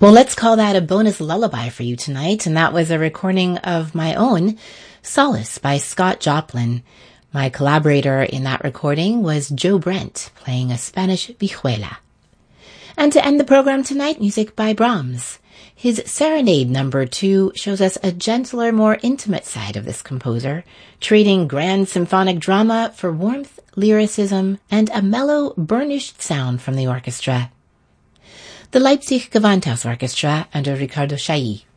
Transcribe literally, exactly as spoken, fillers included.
Well, let's call that a bonus lullaby for you tonight, and that was a recording of my own, Solace by Scott Joplin. My collaborator in that recording was Joe Brent, playing a Spanish vihuela. And to end the program tonight, music by Brahms. His Serenade Number Two shows us a gentler, more intimate side of this composer, trading grand symphonic drama for warmth, lyricism, and a mellow, burnished sound from the orchestra. The Leipzig Gewandhaus Orchestra under Ricardo Chailly.